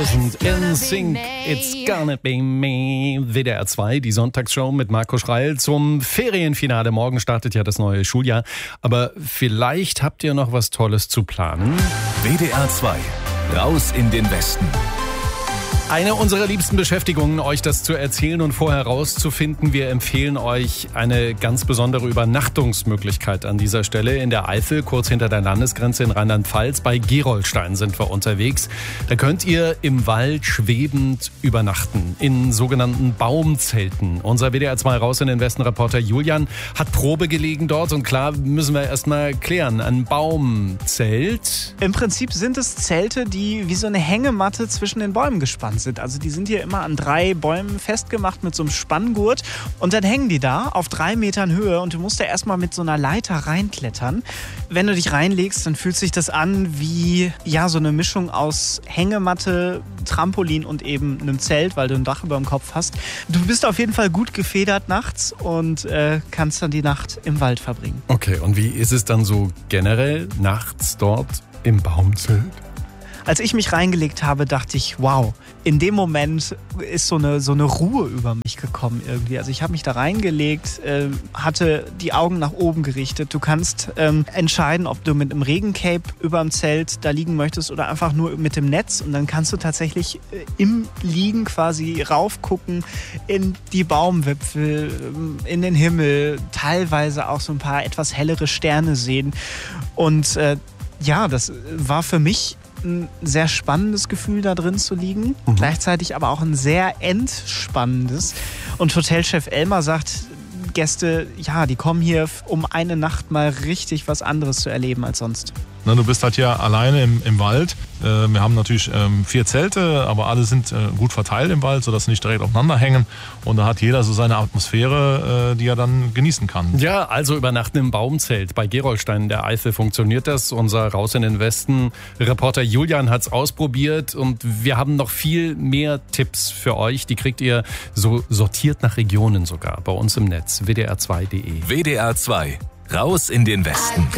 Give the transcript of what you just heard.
2000 in Sync, It's Gonna Be Me. WDR 2, die Sonntagsshow mit Marco Schreil zum Ferienfinale. Morgen startet ja das neue Schuljahr. Aber vielleicht habt ihr noch was Tolles zu planen. WDR 2, raus in den Westen. Eine unserer liebsten Beschäftigungen, euch das zu erzählen und vorher rauszufinden. Wir empfehlen euch eine ganz besondere Übernachtungsmöglichkeit an dieser Stelle. In der Eifel, kurz hinter der Landesgrenze in Rheinland-Pfalz, bei Gerolstein sind wir unterwegs. Da könnt ihr im Wald schwebend übernachten, in sogenannten Baumzelten. Unser WDR 2 raus in den Westen-Reporter Julian hat Probe gelegen dort. Und klar, müssen wir erstmal klären, ein Baumzelt. Im Prinzip sind es Zelte, die wie so eine Hängematte zwischen den Bäumen gespannt sind. Also die sind hier immer an 3 Bäumen festgemacht mit so einem Spanngurt und dann hängen die da auf 3 Metern Höhe und du musst da erstmal mit so einer Leiter reinklettern. Wenn du dich reinlegst, dann fühlt sich das an wie so eine Mischung aus Hängematte, Trampolin und eben einem Zelt, weil du ein Dach über dem Kopf hast. Du bist auf jeden Fall gut gefedert nachts und kannst dann die Nacht im Wald verbringen. Okay, und wie ist es dann so generell nachts dort im Baumzelt? Als ich mich reingelegt habe, dachte ich, wow, in dem Moment ist so eine Ruhe über mich gekommen irgendwie. Also ich habe mich da reingelegt, hatte die Augen nach oben gerichtet. Du kannst entscheiden, ob du mit einem Regencape über dem Zelt da liegen möchtest oder einfach nur mit dem Netz. Und dann kannst du tatsächlich im Liegen quasi raufgucken in die Baumwipfel, in den Himmel, teilweise auch so ein paar etwas hellere Sterne sehen. Und das war für mich ein sehr spannendes Gefühl, da drin zu liegen. Gleichzeitig aber auch ein sehr entspannendes. Und Hotelchef Elmar sagt, Gäste, die kommen hier, um eine Nacht mal richtig was anderes zu erleben als sonst. Du bist halt hier alleine im Wald. Wir haben natürlich 4 Zelte, aber alle sind gut verteilt im Wald, sodass sie nicht direkt aufeinander hängen. Und da hat jeder so seine Atmosphäre, die er dann genießen kann. Ja, also übernachten im Baumzelt. Bei Gerolstein in der Eifel funktioniert das. Unser Raus in den Westen Reporter Julian hat's ausprobiert. Und wir haben noch viel mehr Tipps für euch. Die kriegt ihr so sortiert nach Regionen sogar bei uns im Netz. WDR2.de. WDR 2, raus in den Westen.